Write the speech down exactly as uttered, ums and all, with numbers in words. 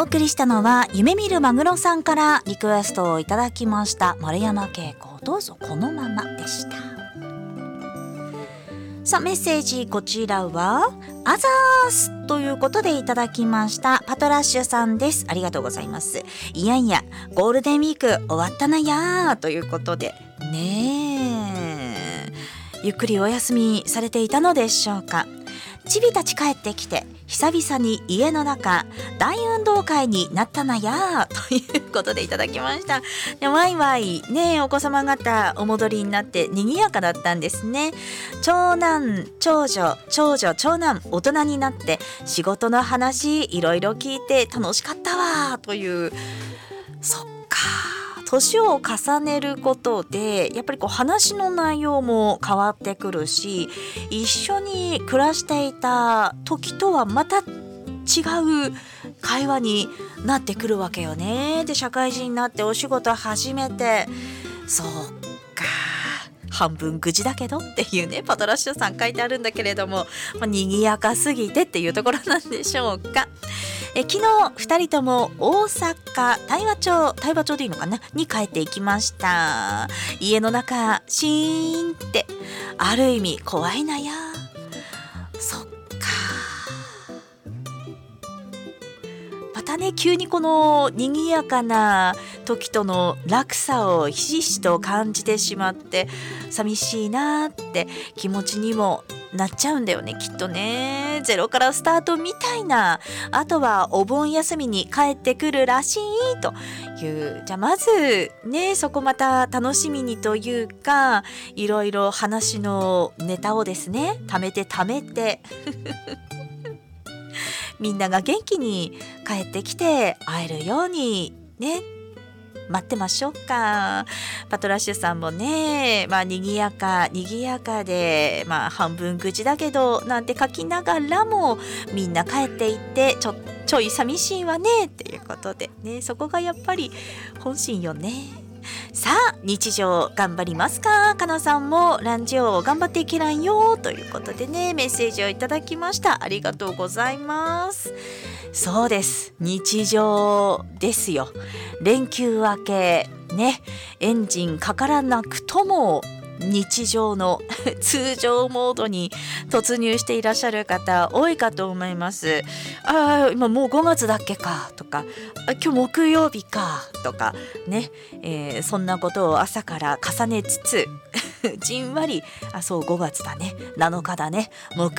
お送りしたのは夢見るマグロさんからリクエストをいただきました丸山恵子どうぞこのままでした。さあメッセージこちらはアザースということでいただきましたパトラッシュさんです。ありがとうございます。いやいやゴールデンウィーク終わったなやーということでねえゆっくりお休みされていたのでしょうか。チビたち帰ってきて久々に家の中大運動会になったなやーということでいただきました。でワイワイねお子様方お戻りになって賑やかだったんですね。長男長女長女長男大人になって仕事の話いろいろ聞いて楽しかったわという。そっか年を重ねることでやっぱりこう話の内容も変わってくるし一緒に暮らしていた時とはまた違う会話になってくるわけよね。で社会人になってお仕事始めてそうか半分愚痴だけどっていうねパトラッシュさん書いてあるんだけれども、まあ、賑やかすぎてっていうところなんでしょうか。え昨日ふたりとも大阪大和町大和町でいいのかなに帰っていきました。家の中シーンってある意味怖いなや。そっかまたね急にこの賑やかな時との落差をひしひしと感じてしまって寂しいなって気持ちにもなっちゃうんだよねきっとね。ゼロからスタートみたいな。あとはお盆休みに帰ってくるらしいという。じゃあまずねそこまた楽しみにというかいろいろ話のネタをですね貯めて貯めてみんなが元気に帰ってきて会えるようにね待ってましょうか。パトラッシュさんもね、まあ賑やか賑やかで、まあ半分口だけどなんて書きながらもみんな帰っていってちょちょい寂しいわねっていうことでね、そこがやっぱり本心よね。さあ日常頑張りますか。かなさんもランジオ頑張っていけらんよということでねメッセージをいただきました。ありがとうございます。そうです日常ですよ。連休明けねエンジンかからなくとも日常の通常モードに突入していらっしゃる方多いかと思います。あ今もうごがつだっけかとかあ今日木曜日かとかね、えー、そんなことを朝から重ねつつじんわりあそうごがつだねなのかだね木